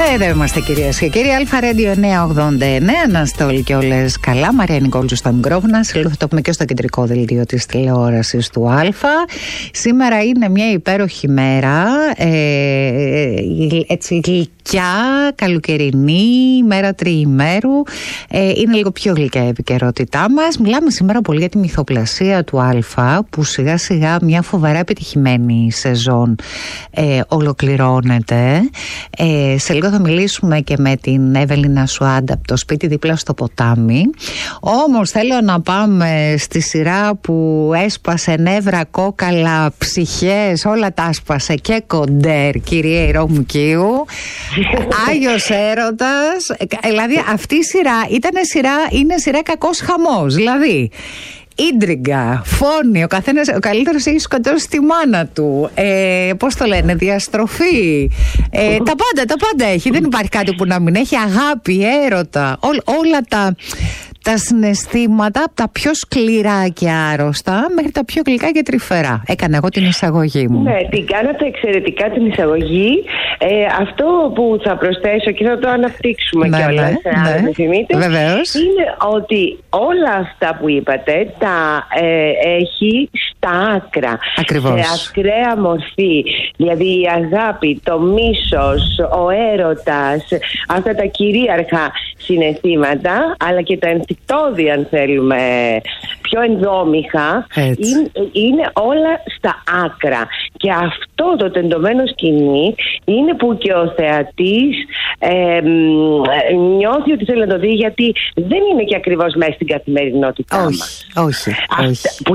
Εδώ είμαστε κυρίες και κύριοι. Αλφα Radio 989. Να είστε όλοι και όλες καλά. Μαρία Νικόλτζου στα μικρόφωνα. Σε λίγο θα το πούμε και στο κεντρικό δελτίο της τηλεόρασης του Αλφα. Σήμερα είναι μια υπέροχη μέρα. Έτσι γλυκιά, καλοκαιρινή, μέρα τριημέρου. Είναι λίγο πιο γλυκιά η επικαιρότητά μας. Μιλάμε σήμερα πολύ για τη μυθοπλασία του Αλφα, που σιγά σιγά μια φοβερά επιτυχημένη σεζόν ολοκληρώνεται. Σε λίγο θα μιλήσουμε και με την Εύελινα Σουάντα από το σπίτι δίπλα στο ποτάμι. Όμως θέλω να πάμε στη σειρά που έσπασε νεύρα, κόκαλα, ψυχές, όλα τα άσπασε και κοντέρ, κυρία Ηρόμου-Κίου. Άγιος έρωτας. Δηλαδή αυτή η σειρά είναι σειρά κακός χαμός. Δηλαδή ίντριγκα, φόνη, ο καλύτερος έχει σκοτώσει τη μάνα του, πώς το λένε, διαστροφή, τα πάντα έχει, δεν υπάρχει κάτι που να μην έχει, αγάπη, έρωτα, όλα τα συναισθήματα, από τα πιο σκληρά και άρρωστα μέχρι τα πιο γλυκά και τρυφερά. Έκανα εγώ την εισαγωγή μου. Ναι, την κάνατε εξαιρετικά την εισαγωγή. Αυτό που θα προσθέσω και θα το αναπτύξουμε κιόλας, αν το θυμείτε, είναι ότι όλα αυτά που είπατε τα έχει στα άκρα. Ακριβώς. Σε ακραία μορφή. Δηλαδή η αγάπη, το μίσος, ο έρωτας, αυτά τα κυρίαρχα συναισθήματα, αλλά και τα ενθυτώδη, αν θέλουμε, πιο ενδόμηχα, είναι όλα στα άκρα. Και αυτό το τεντωμένο σκηνή είναι που και ο θεατής νιώθει ότι θέλει να το δει, γιατί δεν είναι και ακριβώς μέσα στην καθημερινότητά μας. Όχι. Που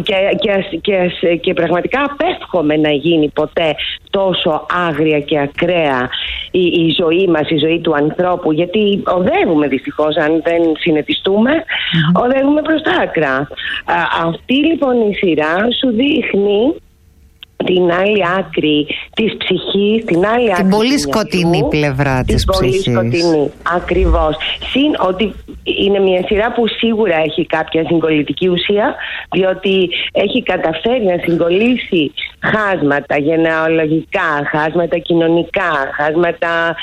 και πραγματικά απέφχομαι να γίνει ποτέ τόσο άγρια και ακραία η ζωή μας, η ζωή του ανθρώπου, γιατί οδεύουμε δυστυχώς, αν δεν συνετιστούμε, οδεύουμε προς τα άκρα. Αυτή λοιπόν η σειρά σου δείχνει την άλλη άκρη της ψυχής, την άλλη άκρη, πολύ σκοτεινή πλευρά της ψυχής. Πολύ σκοτεινή, ακριβώς. Συν ότι είναι μια σειρά που σίγουρα έχει κάποια συγκολητική ουσία, διότι έχει καταφέρει να συγκολήσει χάσματα γενεαλογικά, χάσματα κοινωνικά, χάσματα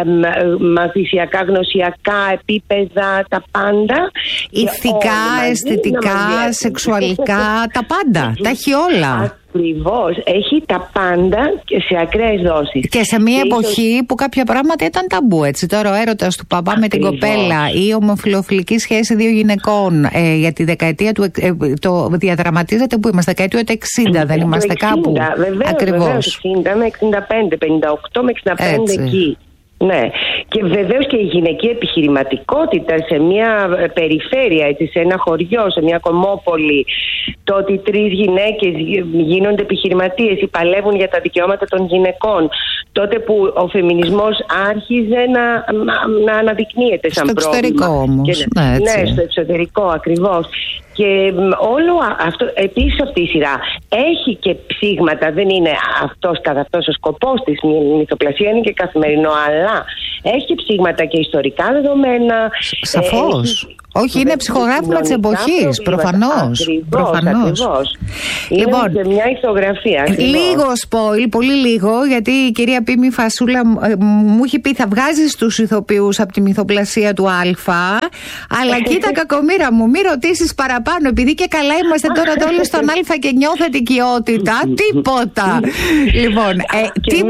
μαθησιακά, γνωσιακά επίπεδα, τα πάντα. Ηθικά, αισθητικά, σεξουαλικά, τα πάντα. Τα έχει όλα. Ακριβώς, έχει τα πάντα και σε ακραίες δόσεις. Και σε μια εποχή που κάποια πράγματα ήταν ταμπού, έτσι. Τώρα ο έρωτας του παπά με την κοπέλα, ή η ομοφυλοφιλική σχέση δύο γυναικών, για τη δεκαετία του. Το διαδραματίζεται που είμαστε, δεκαετία του 60, δεν είμαστε 60, κάπου. Ακριβώς. 60 με 65, 58 με 65 εκεί. Ναι, και βεβαίως και η γυναική επιχειρηματικότητα σε μια περιφέρεια, έτσι, σε ένα χωριό, σε μια κομμόπολη, το ότι 3 γυναίκες γίνονται επιχειρηματίες ή παλεύουν για τα δικαιώματα των γυναικών, τότε που ο φεμινισμός άρχιζε να αναδεικνύεται σαν πρόβλημα. Στο εξωτερικό όμως. Ναι, στο εξωτερικό ακριβώς. Και όλο αυτό, επίσης αυτή η σειρά έχει και ψήγματα, δεν είναι αυτός καθ' αυτός ο σκοπός της, η μυθοπλασία είναι και καθημερινό, αλλά έχει και ψήγματα και ιστορικά δεδομένα. Σαφώς. Όχι, είναι ψυχογράφημα της εποχής, προφανώς. Ακριβώς. Λοιπόν, είναι μια ηθογραφία. Λίγο spoil, πολύ λίγο, γιατί η κυρία Πίμη Φασούλα μου έχει πει θα βγάζεις τους ηθοποιούς από τη μυθοπλασία του Αλφα, αλλά κοίτα κακομοίρα μου, μη ρωτήσεις παραπάνω, επειδή και καλά είμαστε τώρα όλοι στον Αλφα και νιώθετε οικειότητα, τίποτα. Λοιπόν, τι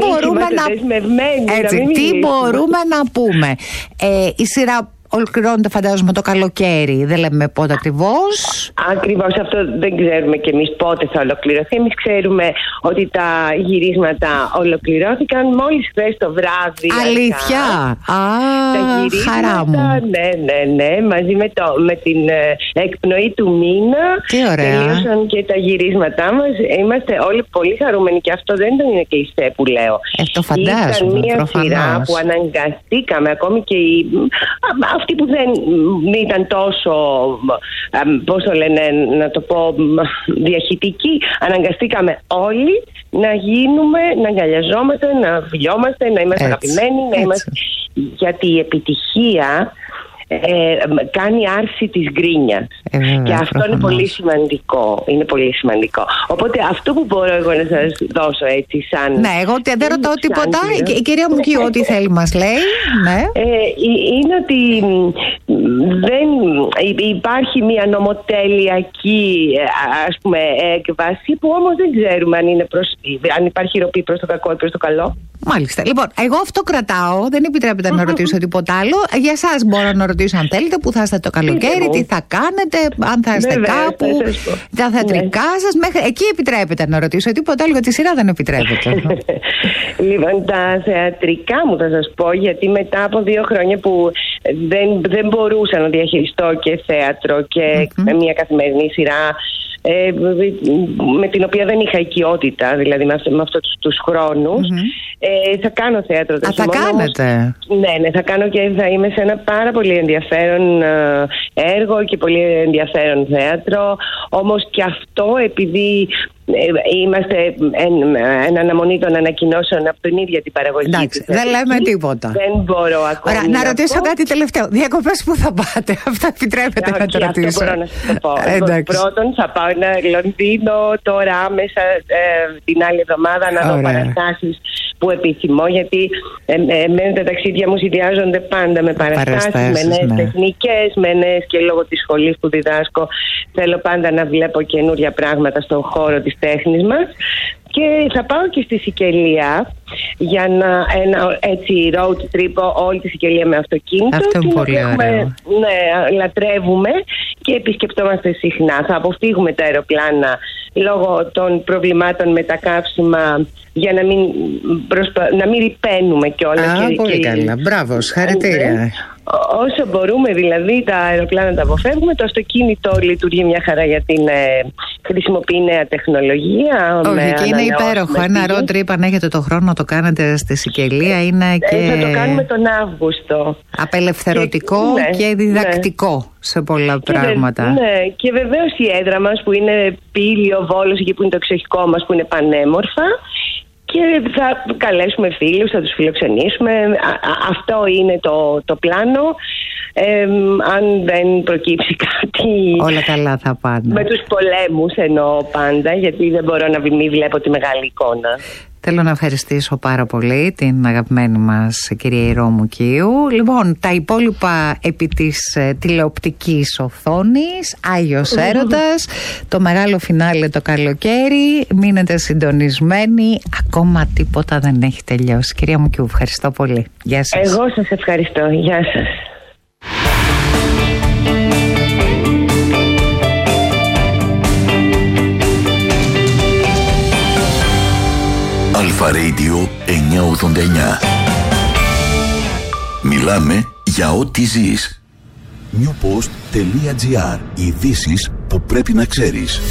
μπορούμε να πούμε. Η σειρά ολοκληρώνεται φαντάζομαι το καλοκαίρι, δεν λέμε πότε ακριβώς. Ακριβώς, αυτό δεν ξέρουμε κι εμείς πότε θα ολοκληρωθεί. Εμείς ξέρουμε ότι τα γυρίσματα ολοκληρώθηκαν μόλις χθες το βράδυ. Αλήθεια! Χαρά μου. Ναι, μαζί με την εκπνοή του μήνα. Τι ωραία. Τελείωσαν και τα γυρίσματά μας. Είμαστε όλοι πολύ χαρούμενοι και αυτό δεν είναι κλειστέ που λέω. Το φαντάζομαι. Ήταν μια σειρά που αναγκαστήκαμε, ακόμη και αυτοί που δεν ήταν τόσο, πώς το λένε, να το πω, διαχυτικοί, αναγκαστήκαμε όλοι να γίνουμε, να αγκαλιαζόμαστε, να φιλιόμαστε, να είμαστε αγαπημένοι, να είμαστε. Γιατί η επιτυχία κάνει άρση της γκρίνιας. Και αυτό είναι πολύ σημαντικό. Είναι πολύ σημαντικό. Οπότε αυτό που μπορώ εγώ να σας δώσω έτσι σαν... Ναι, εγώ δεν ρωτάω τίποτα. Η κυρία Μουκίου ό,τι θέλει μας λέει. Ναι. Είναι ότι δεν υπάρχει μια νομοτελειακή ας πούμε έκβαση που όμως δεν ξέρουμε αν υπάρχει ροπή προς το κακό ή προς το καλό. Μάλιστα. Λοιπόν, εγώ αυτό κρατάω. Δεν επιτρέπεται να ρωτήσω τίποτα άλλο. Για εσάς μπορώ να ρωτήσω αν θέλετε, που θα είστε το καλοκαίρι, τι θα κάνετε, αν θα είστε κάπου, τα θεατρικά σας. Μέχρι εκεί επιτρέπεται να ρωτήσω. Τίποτα άλλο για τη σειρά δεν επιτρέπεται. Λοιπόν, τα θεατρικά μου θα σας πω, γιατί μετά από 2 χρόνια που δεν μπορούσα να διαχειριστώ και θέατρο και μια καθημερινή σειρά, με την οποία δεν είχα οικειότητα, δηλαδή με αυτούς τους χρόνους, θα κάνω θέατρο. Θα κάνετε? Ναι, θα κάνω και θα είμαι σε ένα πάρα πολύ ενδιαφέρον έργο και πολύ ενδιαφέρον θέατρο. Όμως και αυτό, επειδή είμαστε εν αναμονή των ανακοινώσεων από την ίδια την παραγωγή. Εντάξει, δεν λέμε τίποτα. Δεν μπορώ ακόμα. Ωραία, να ρωτήσω κάτι τελευταίο. Διακοπές που θα πάτε? Αυτό επιτρέπεται να το ρωτήσω? Αυτό μπορώ να σας το πω. Πρώτον, θα πάω ένα Λονδίνο τώρα άμεσα την άλλη εβδομάδα να δω παραστάσεις που επιθυμώ, γιατί εμένα τα ταξίδια μου συνδυάζονται πάντα με παραστάσεις, με νέες τεχνικές, με νέες, και λόγω της σχολής που διδάσκω θέλω πάντα να βλέπω καινούρια πράγματα στον χώρο της τέχνης μας. Και θα πάω και στη Σικελία για ένα έτσι road trip όλη τη Σικελία με αυτοκίνητο. Αυτό είναι πολύ ωραίο. Ναι, λατρεύουμε και επισκεπτόμαστε συχνά. Θα αποφύγουμε τα αεροπλάνα λόγω των προβλημάτων με τα καύσιμα, για να μην ρηπαίνουμε κιόλας. Πολύ καλά. Μπράβο, συγχαρητήρια. Όσο μπορούμε δηλαδή τα αεροπλάνα τα αποφεύγουμε. Το αυτοκίνητο λειτουργεί μια χαρά, γιατί χρησιμοποιεί νέα τεχνολογία. Όχι, και είναι υπέροχο. Ένα road trip, αν έχετε το χρόνο να το κάνετε στη Σικελία, είναι και... Θα το κάνουμε τον Αύγουστο. Απελευθερωτικό και διδακτικό σε πολλά πράγματα. Ναι, και βεβαίως η έδρα μας που είναι Πήλιο, Βόλος, εκεί που είναι το εξοχικό μας, που είναι πανέμορφα. Και θα καλέσουμε φίλους, θα τους φιλοξενήσουμε. Αυτό είναι το πλάνο. Αν δεν προκύψει κάτι... Όλα καλά θα πάνε. Με τους πολέμους εννοώ πάντα, γιατί δεν μπορώ να μην βλέπω τη μεγάλη εικόνα. Θέλω να ευχαριστήσω πάρα πολύ την αγαπημένη μας κυρία Ηρώ Μουκίου. Λοιπόν, τα υπόλοιπα επί της τηλεοπτικής οθόνης, Άγιος Έρωτας, το μεγάλο φινάλε το καλοκαίρι. Μείνετε συντονισμένοι, ακόμα τίποτα δεν έχει τελειώσει. Κυρία Μουκίου, ευχαριστώ πολύ. Γεια σας. Εγώ σας ευχαριστώ. Γεια σας. Αλφα Radio 989. Μιλάμε για ό,τι ζεις. newpost.gr. Ειδήσεις που πρέπει να ξέρεις.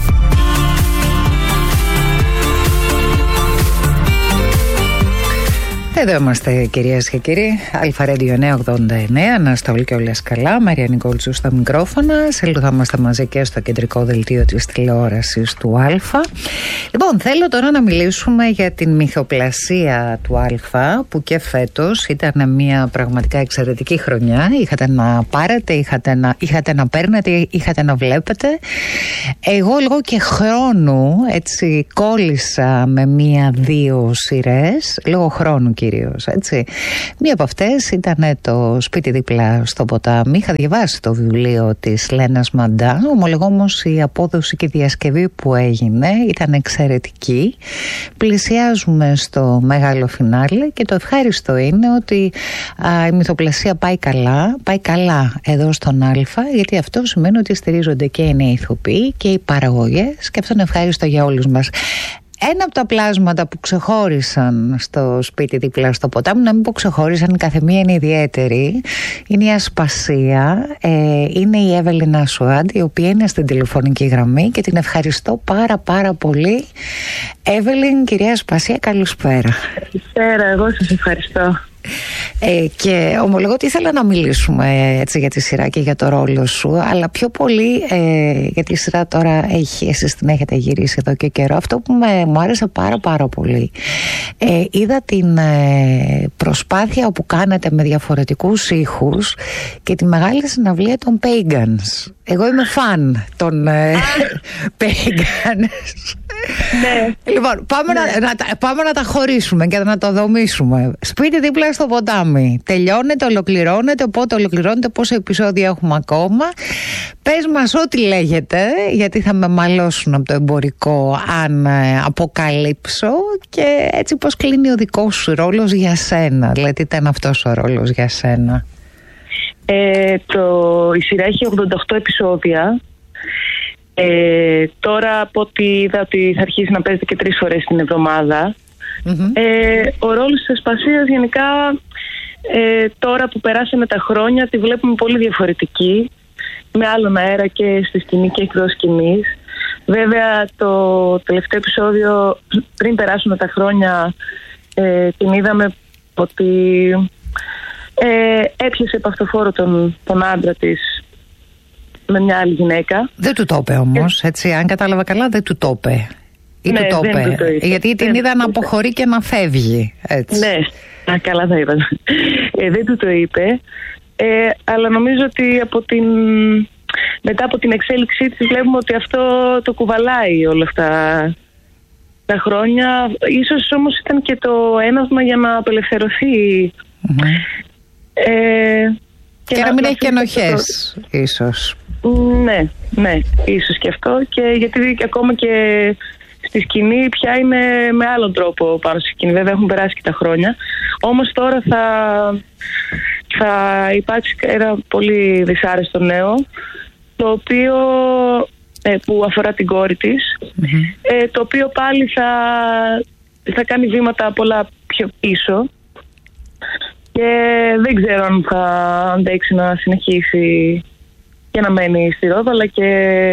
Εδώ είμαστε, κυρίες και κύριοι. Αλφα Radio 989. Να είστε όλοι και όλες καλά. Μαρία Νικόλτσου στα μικρόφωνα. Σελουδάμαστε μαζί και στο κεντρικό δελτίο της τηλεόρασης του Αλφα. Λοιπόν, θέλω τώρα να μιλήσουμε για την μυθοπλασία του Αλφα, που και φέτος ήταν μια πραγματικά εξαιρετική χρονιά. Είχατε να πάρετε, είχατε να παίρνετε, είχατε να βλέπετε. Εγώ λίγο και χρόνου έτσι κόλλησα με 1-2 σειρές, λόγω χρόνου κυρίως, έτσι. Μία από αυτές ήταν το Σπίτι δίπλα στο ποτάμι. Είχα διαβάσει το βιβλίο της Λένας Μαντά. Ομολογώ όμως η απόδοση και η διασκευή που έγινε ήταν εξαιρετική. Πλησιάζουμε στο μεγάλο φινάλε και το ευχάριστο είναι ότι η μυθοπλασία πάει καλά εδώ στον Αλφα, γιατί αυτό σημαίνει ότι στηρίζονται και οι νέοι ηθοποιοί και οι παραγωγές, και αυτό είναι ευχάριστο για όλους μας. Ένα από τα πλάσματα που ξεχώρισαν στο Σπίτι δίπλα στο ποτάμι, να μην πω ξεχώρισαν, η καθεμία είναι ιδιαίτερη, είναι η Ασπασία, είναι η Εύελινα Σουάντ, η οποία είναι στην τηλεφωνική γραμμή και την ευχαριστώ πάρα πολύ. Εύελιν, κυρία Ασπασία, καλησπέρα. Καλησπέρα, εγώ σας ευχαριστώ. Και ομολογώ ότι ήθελα να μιλήσουμε έτσι για τη σειρά και για το ρόλο σου, αλλά πιο πολύ γιατί η σειρά τώρα εσείς την έχετε γυρίσει εδώ και καιρό. Αυτό που μου άρεσε πάρα πολύ, είδα την προσπάθεια που κάνετε με διαφορετικούς ήχους και τη μεγάλη συναυλία των Pagans. Εγώ είμαι φαν των Pagans. Ναι. Λοιπόν, πάμε να τα χωρίσουμε και να το δομήσουμε. Σπίτι δίπλα στο ποτάμι. Τελειώνεται, ολοκληρώνεται, πότε ολοκληρώνεται, πόσα επεισόδια έχουμε ακόμα. Πες μας ό,τι λέγεται, γιατί θα με μαλώσουν από το εμπορικό αν αποκαλύψω, και έτσι πώς κλείνει ο δικός σου ρόλος για σένα. Δηλαδή τι ήταν αυτός ο ρόλος για σένα? Η σειρά έχει 88 επεισόδια. Τώρα από ό,τι είδα ότι θα αρχίσει να παίζεται και 3 φορές την εβδομάδα. Ο ρόλος της Ασπασίας γενικά τώρα που περάσαμε τα χρόνια τη βλέπουμε πολύ διαφορετική, με άλλον αέρα και στη σκηνή και εκτός σκηνής. Βέβαια το τελευταίο επεισόδιο, πριν περάσουμε τα χρόνια, την είδαμε ότι έπιασε από αυτοφόρο τον άντρα της με μια άλλη γυναίκα. Δεν του το είπε όμως, έτσι, αν κατάλαβα καλά, δεν του το είπε. Ή ναι, του το είπε, γιατί την είδα να αποχωρεί και να φεύγει, έτσι. Ναι, καλά θα είπα. Δεν του το είπε, αλλά νομίζω ότι μετά από την εξέλιξή της βλέπουμε ότι αυτό το κουβαλάει όλα αυτά τα χρόνια. Ίσως όμως ήταν και το έναυσμα για να απελευθερωθεί. Και να μην έχει και ενοχές, ίσως. Ναι, ίσως και αυτό. Και γιατί ακόμα και στη σκηνή πια είναι με άλλον τρόπο πάνω στη σκηνή. Βέβαια έχουν περάσει και τα χρόνια. Όμως τώρα θα υπάρξει ένα πολύ δυσάρεστο νέο, το οποίο που αφορά την κόρη της, το οποίο πάλι θα κάνει βήματα πολλά πιο πίσω. Και δεν ξέρω αν θα αντέξει να συνεχίσει και να μένει στη Ρόδο, αλλά και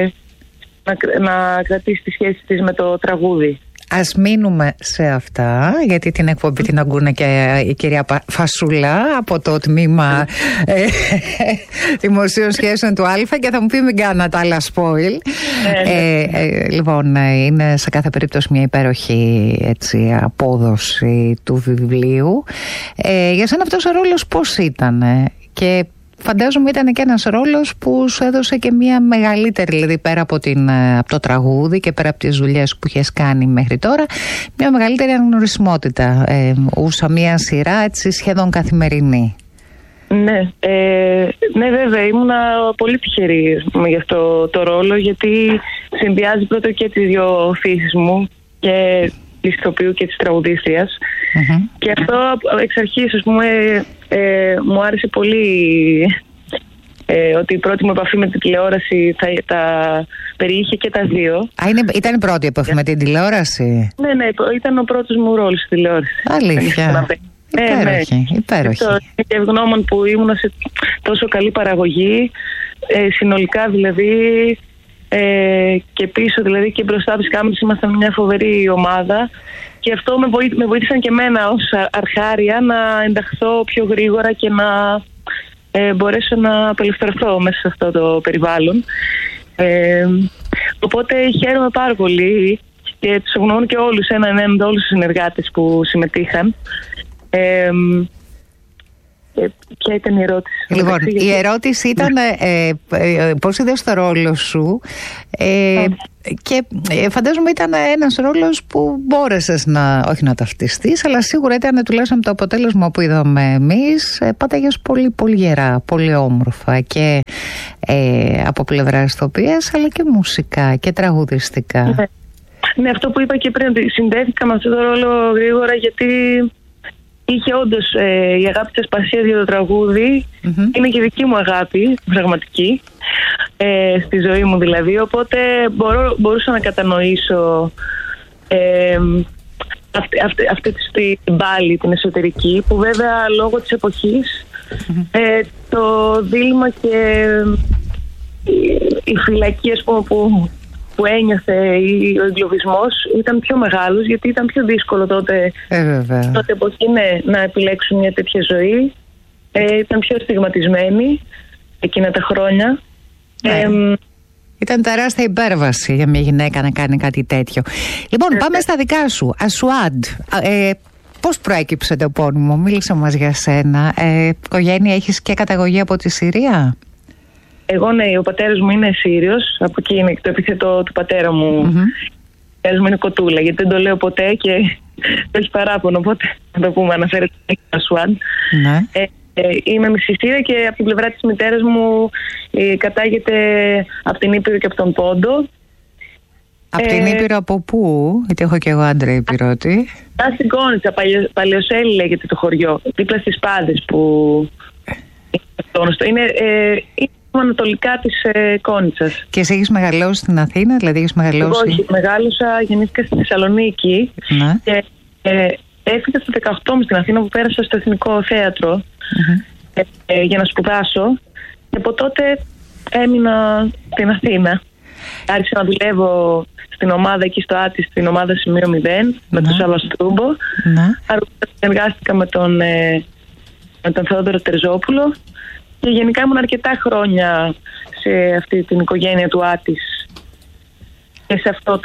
να κρατήσει τη σχέση της με το τραγούδι. Ας μείνουμε σε αυτά, γιατί την εκπομπή την ακούνε και η κυρία Φασούλα από το τμήμα δημοσίων σχέσεων του Αλφα και θα μου πει μην κάνατε άλλα spoil. Λοιπόν, είναι σε κάθε περίπτωση μια υπέροχη έτσι, απόδοση του βιβλίου. Για σένα αυτός ο ρόλος πώς ήταν? Και φαντάζομαι ήταν και ένας ρόλος που σου έδωσε και μια μεγαλύτερη, δηλαδή πέρα από το τραγούδι και πέρα από τις δουλειές που είχες κάνει μέχρι τώρα, μια μεγαλύτερη αναγνωρισιμότητα. Ούσα μια σειρά έτσι σχεδόν καθημερινή. Ναι, βέβαια ήμουνα πολύ τυχερή για αυτό το ρόλο, γιατί συνδυάζει πρώτα και τις δύο φύσεις μου, και της ηθοποιού και της τραγουδίστριας. Και αυτό εξ αρχής, ας πούμε, μου άρεσε πολύ ότι η πρώτη μου επαφή με την τηλεόραση τα περιείχε και τα δύο. Ήταν η πρώτη επαφή με την τηλεόραση? Ναι, ήταν ο πρώτος μου ρόλος στη τηλεόραση. Αλήθεια? Υπέροχη. Και ευγνώμων που ήμουν σε τόσο καλή παραγωγή, συνολικά δηλαδή, και πίσω δηλαδή και μπροστά από τις κάμερες ήμασταν μια φοβερή ομάδα. Και αυτό με βοήθησαν και εμένα ως αρχάρια να ενταχθώ πιο γρήγορα και να μπορέσω να απελευθερωθώ μέσα σε αυτό το περιβάλλον. Οπότε χαίρομαι πάρα πολύ και τους ευγνωμονώ και όλους όλους τους συνεργάτες που συμμετείχαν. Ποια ήταν η ερώτηση? Λοιπόν, η ερώτηση ήταν πώς είδες το ρόλο σου, και φαντάζομαι ήταν ένας ρόλος που μπόρεσες όχι να ταυτιστείς, αλλά σίγουρα ήταν τουλάχιστον το αποτέλεσμα που είδαμε εμείς. Πάταγες πολύ πολύ γερά, πολύ όμορφα και από πλευράς ηθοποιίας, αλλά και μουσικά και τραγουδιστικά. Ναι, αυτό που είπα και πριν, ότι συνδέθηκα με αυτό το ρόλο γρήγορα, γιατί είχε όντως η αγάπη της Ασπασίας για το τραγούδι. Είναι και δική μου αγάπη, πραγματική, στη ζωή μου δηλαδή. Οπότε μπορούσα να κατανοήσω αυτή την πάλη, την εσωτερική, που βέβαια λόγω της εποχής το δίλημμα και η φυλακή, ας πούμε, που που ένιωθε ο εγκλωβισμός ήταν πιο μεγάλος, γιατί ήταν πιο δύσκολο τότε εποχή να επιλέξουν μια τέτοια ζωή. Ήταν πιο στιγματισμένοι εκείνα τα χρόνια. Ήταν τεράστια υπέρβαση για μια γυναίκα να κάνει κάτι τέτοιο. Λοιπόν, πάμε στα δικά σου. Ασουάντ, πώς προέκυψε το επώνυμο? Μίλησε μας για σένα. Οικογένεια έχεις και καταγωγή από τη Συρία? Εγώ ναι, ο πατέρας μου είναι Σύριος. Από εκεί είναι το επίθετο του πατέρα μου. Ο πατέρας μου είναι Κοτούλα, γιατί δεν το λέω ποτέ και το έχει παράπονο. Οπότε να το πούμε, αναφέρεται Ασουάντ. Είμαι μισησύρα και από την πλευρά της μητέρας μου κατάγεται από την Ήπειρο και από τον Πόντο. Από την Ήπειρο από πού? Γιατί έχω και εγώ άντρα Ήπειροτη. Στην Κόνιτσα, Παλαιοσέλη λέγεται το χωριό, δίπλα στις Πάντες που είναι ανατολικά της Κόνιτσας. Και εσύ έχεις μεγαλώσει στην Αθήνα, δηλαδή έχεις μεγαλώσει? Όχι, μεγάλωσα, γεννήθηκα στη Θεσσαλονίκη και έφυγα στο 18 στην Αθήνα, που πέρασα στο Εθνικό Θέατρο για να σπουδάσω, και από τότε έμεινα στην Αθήνα. Άρχισα να δουλεύω στην ομάδα εκεί στο Άτις, στην ομάδα Σημείο 0 με τον Σάββα Στρούμπο. Συνεργάστηκα με τον Θεόδωρο Τερζόπουλο και γενικά ήμουν αρκετά χρόνια σε αυτή την οικογένεια του Άτις και σε αυτό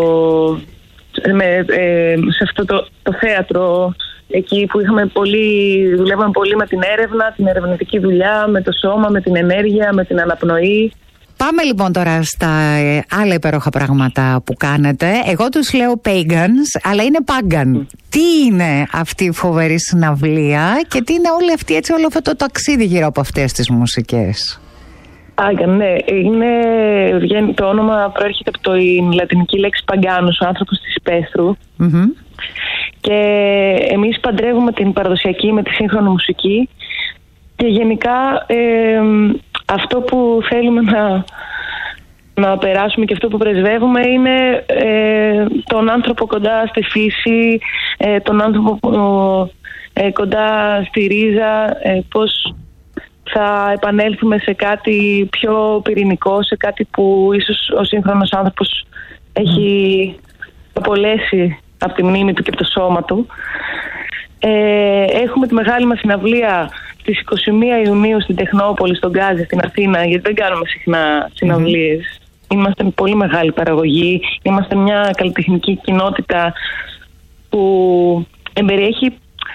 το θέατρο εκεί που δουλεύαμε πολύ με την έρευνα, την ερευνητική δουλειά, με το σώμα, με την ενέργεια, με την αναπνοή. Πάμε λοιπόν τώρα στα άλλα υπέροχα πράγματα που κάνετε. Εγώ τους λέω pagans, αλλά είναι pagan. Τι είναι αυτή η φοβερή συναυλία και τι είναι όλο αυτό το ταξίδι γύρω από αυτές τις μουσικές? Pagan, ναι. Το όνομα προέρχεται από την λατινική λέξη παγκάνος, ο άνθρωπος της υπαίθρου. Και εμείς παντρεύουμε την παραδοσιακή με τη σύγχρονη μουσική και γενικά αυτό που θέλουμε να περάσουμε και αυτό που πρεσβεύουμε είναι τον άνθρωπο κοντά στη φύση, τον άνθρωπο κοντά στη ρίζα, πώς θα επανέλθουμε σε κάτι πιο πυρηνικό, σε κάτι που ίσως ο σύγχρονος άνθρωπος έχει απολέσει από τη μνήμη του και από το σώμα του. Έχουμε τη μεγάλη μας συναυλία στις 21 Ιουνίου στην Τεχνόπολη, στον Γκάζι, στην Αθήνα, γιατί δεν κάνουμε συχνά συναυλίες. Είμαστε πολύ μεγάλη παραγωγή, είμαστε μια καλλιτεχνική κοινότητα που εμπεριέχει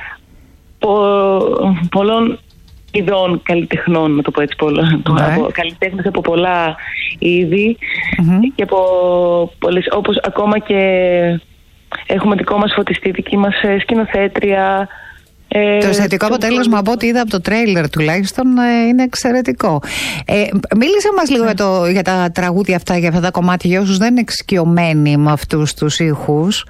πολλών ειδών καλλιτεχνών, να το πω έτσι, καλλιτέχνες από πολλά είδη και από πολλές, όπως ακόμα και έχουμε δικό μας φωτιστή, δική μας σκηνοθέτρια. Το αισθητικό αποτέλεσμα από ό,τι είδα από το τρέιλερ τουλάχιστον είναι εξαιρετικό. Μίλησε μας λίγο για τα τραγούδια αυτά, για αυτά τα κομμάτια, για όσους δεν είναι εξοικειωμένοι με αυτούς τους ήχους.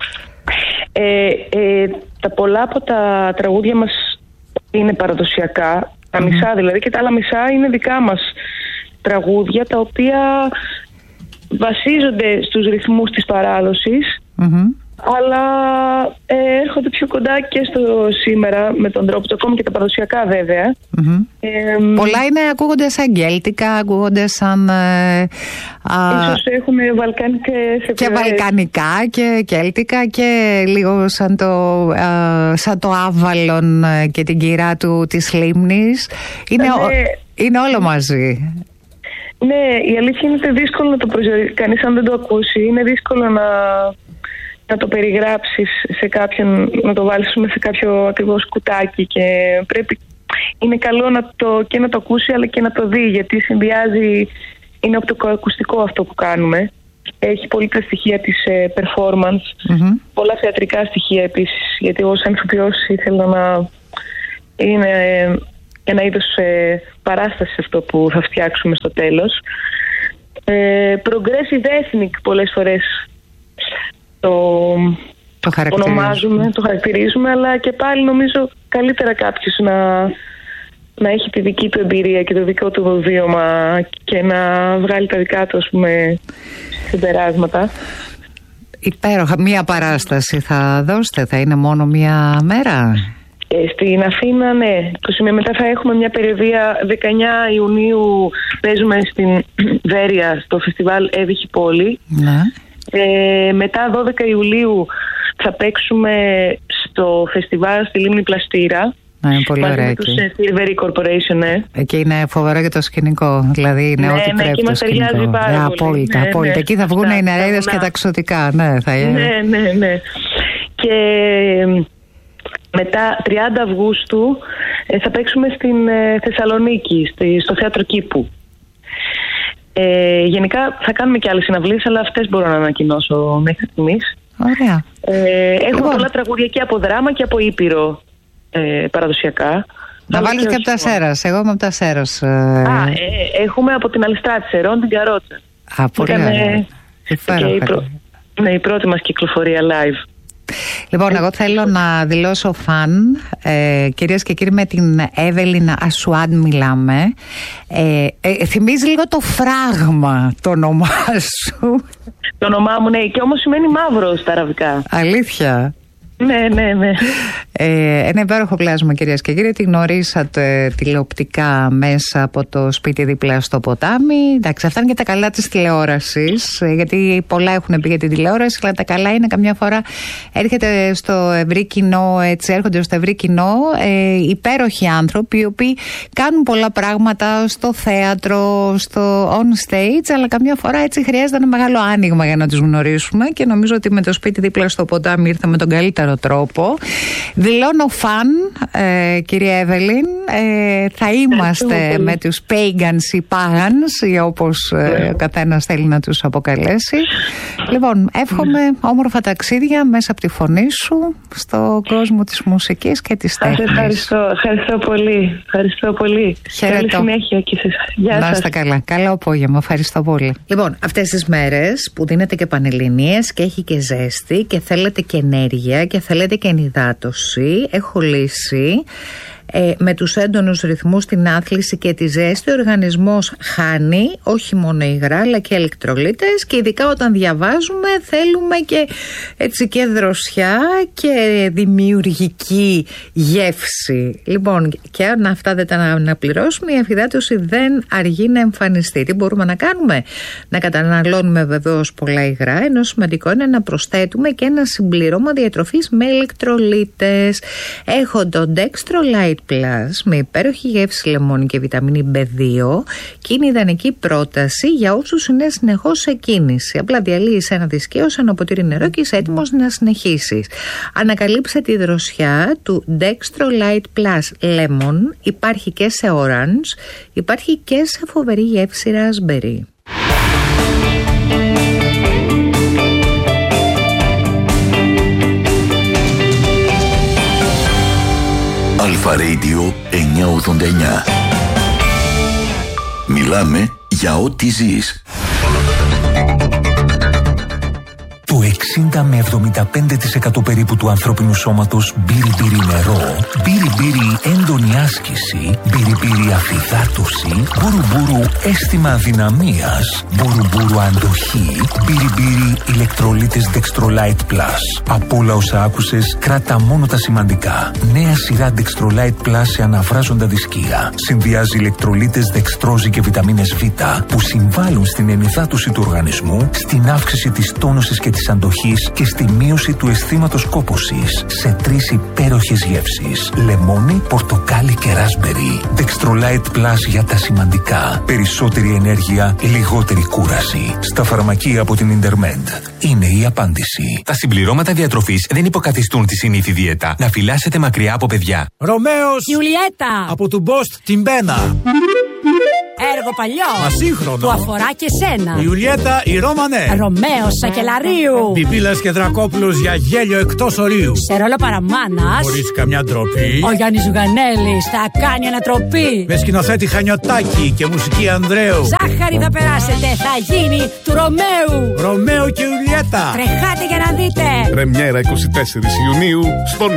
Τα πολλά από τα τραγούδια μας είναι παραδοσιακά, τα μισά δηλαδή, και τα άλλα μισά είναι δικά μας τραγούδια, τα οποία βασίζονται στους ρυθμούς της παράδοσης, αλλά έρχονται πιο κοντά και στο σήμερα με τον τρόπο του, ακόμη και τα παραδοσιακά βέβαια. Πολλά ακούγονται σαν κέλτικα, ακούγονται σαν ίσως έχουν βαλκανικές και βαλκανικά και κέλτικα και λίγο σαν το Άβαλον και την κυρά της λίμνης. Είναι όλο μαζί. Ναι, η αλήθεια είναι ότι δύσκολο να το προσδιορίσει κανείς αν δεν το ακούσει. Είναι δύσκολο να το περιγράψεις σε κάποιον, να το βάλεις σε κάποιο ακριβώς κουτάκι, και είναι καλό να το ακούσει αλλά και να το δει, γιατί συνδυάζει, είναι οπτικοακουστικό αυτό που κάνουμε. Έχει πολύ τα στοιχεία της performance, πολλά θεατρικά στοιχεία επίσης, γιατί εγώ σαν ηθοποιός ήθελα να είναι ένα είδος παράσταση αυτό που θα φτιάξουμε στο τέλος. Progressive ethnic πολλές φορές το ονομάζουμε, το χαρακτηρίζουμε, αλλά και πάλι νομίζω καλύτερα κάποιος να έχει τη δική του εμπειρία και το δικό του βίωμα και να βγάλει τα δικά του, ας πούμε, συμπεράσματα. Υπέροχα. Μία παράσταση θα δώσετε, θα είναι μόνο μία μέρα? Στην Αθήνα, ναι. 21 μετά θα έχουμε μια περιοδία. 19 Ιουνίου παίζουμε στην Βέρεια στο φεστιβάλ Εύυχη Πόλη. Ναι. Μετά 12 Ιουλίου θα παίξουμε στο φεστιβάλ στη Λίμνη Πλαστήρα. Ναι, είναι πολύ ωραία εκεί. Με τους Silvery Corporation, ναι. Εκεί είναι φοβερό και το σκηνικό. Δηλαδή είναι ό,τι πρέπει εκεί το μας σκηνικό. ταιριάζει πάρα πολύ. Απόλυτα. Εκεί θα βγουν οι νερέιδες και τα εξωτικά. Ναι. Και μετά 30 Αυγούστου θα παίξουμε στην Θεσσαλονίκη, στο Θέατρο Κήπου. Γενικά θα κάνουμε και άλλες συναυλίες, αλλά αυτές μπορώ να ανακοινώσω μέχρι στιγμής. Ωραία. Έχουμε πολλά τραγούδια και από δράμα και από ήπειρο παραδοσιακά. Να βάλεις και από τα Σέρας. Εγώ είμαι από τα Σέρας. Έχουμε από την Αλιστράτησερον την Καρότσα. Πολύ ωραία. Η πρώτη μας κυκλοφορία live. Λοιπόν, εγώ θέλω να δηλώσω φαν, κυρίες και κύριοι, με την Εύελιν Ασουάντ μιλάμε. Θυμίζει λίγο το φράγμα το όνομά σου. Το όνομά μου, ναι, και όμως σημαίνει μαύρο στα αραβικά. Αλήθεια? Ναι. Ένα υπέροχο πλάσμα, κυρίες και κύριοι. Τη γνωρίσατε τηλεοπτικά μέσα από το σπίτι δίπλα στο ποτάμι. Εντάξει, αυτά είναι και τα καλά της τηλεόρασης, γιατί πολλά έχουν πει για την τηλεόραση, αλλά τα καλά είναι καμιά φορά έρχονται στο ευρύ κοινό υπέροχοι άνθρωποι, οι οποίοι κάνουν πολλά πράγματα στο θέατρο, στο on stage, αλλά καμιά φορά έτσι χρειάζεται ένα μεγάλο άνοιγμα για να τους γνωρίσουμε, και νομίζω ότι με το σπίτι δίπλα στο ποτάμι ήρθαμε τον καλύτερο τρόπο. Δηλώνω φαν, κυρία Εύελιν. Θα είμαστε με τους pagans ή pagans, όπως ο καθένας θέλει να τους αποκαλέσει. Λοιπόν, εύχομαι όμορφα ταξίδια μέσα από τη φωνή σου στον κόσμο της μουσικής και της τέχνης. Ευχαριστώ πολύ. Χαιρετώ. Καλή συνέχεια και εσείς. Γεια σας. Να είστε καλά. Καλό απόγευμα. Ευχαριστώ πολύ. Λοιπόν, αυτές τις μέρες που δίνετε και πανελληνίες και έχει και ζέστη και θέλετε και ενέργεια και θέλετε και ενυδάτωση, έχω λύσει. Με τους έντονους ρυθμούς, την άθληση και τη ζέστη, ο οργανισμός χάνει όχι μόνο υγρά αλλά και ηλεκτρολίτες, και ειδικά όταν διαβάζουμε θέλουμε και έτσι και δροσιά και δημιουργική γεύση. Λοιπόν, και αν αυτά δεν τα αναπληρώσουμε, η αφυδάτωση δεν αργεί να εμφανιστεί. Τι μπορούμε να κάνουμε? Να καταναλώνουμε βεβαίως πολλά υγρά, ενώ σημαντικό είναι να προσθέτουμε και ένα συμπλήρωμα διατροφής με ηλεκτρολίτες. Έχω το Dextrolite Plus με υπέροχη γεύση λεμόνι και βιταμίνη B2, και είναι ιδανική πρόταση για όσους είναι συνεχώς σε κίνηση. Απλά διαλύεις ένα δισκαίο σε ένα ποτήρι νερό και είσαι έτοιμος να συνεχίσεις. Ανακαλύψε τη δροσιά του Dextrolite Plus Lemon. Υπάρχει και σε orange, υπάρχει και σε φοβερή γεύση raspberry. Αλφα Radio 989. Μιλάμε για ό,τι ζεις. Το 60 με 75% περίπου του ανθρώπινου σώματος μπύρι-μπύρι νερό, μπύρι-μπύρι έντονη άσκηση, μπύρι-μπύρι αφυδάτωση, μπουρου-μπουρου αίσθημα αδυναμίας, μπουρου-μπουρου αντοχή, μπύρι-μπύρι ηλεκτρολίτες Dextrolite Plus. Από όλα όσα άκουσες, κράτα μόνο τα σημαντικά. Νέα σειρά Dextrolite Plus σε αναβράζοντα δισκεία. Συνδυάζει ηλεκτρολίτες, δεξτρόζη και βιταμίνες Β που συμβάλλουν στην ενυδάτωση του οργανισμού, στην αύξηση της τόνωσης και της αντοχής και στη μείωση του αισθήματος κόπωσης σε 3 υπέροχες γεύσεις: λεμόνι, πορτοκάλι και ράσμπερι. Dextrolite Plus για τα σημαντικά. Περισσότερη ενέργεια, λιγότερη κούραση. Στα φαρμακεία από την Intermed. Είναι η απάντηση. Τα συμπληρώματα διατροφής δεν υποκαθιστούν τη συνήθη δίαιτα. Να φυλάσσετε μακριά από παιδιά. Ρωμαίος Ιουλιέτα από του Μπόστ την Μπένα. Έργο παλιό. Μα σύγχρονο. Που αφορά και σένα. Η Ιουλιέτα η Ρώμανε. Ρωμαίος Σακελαρίου. Πιπίλας και Δρακόπουλος για γέλιο εκτός ορίου. Σε ρόλο παραμάνας. Χωρίς καμιά ντροπή. Ο Γιάννης Ζουγανέλης θα κάνει ανατροπή. Με σκηνοθέτη Χανιωτάκη και μουσική Ανδρέου. Ζάχαρη θα περάσετε. Θα γίνει του Ρωμαίου. Ρωμαίο και Ιουλιέτα. Τρεχάτε για να δείτε. Πρεμιέρα 24 Ιουνίου στο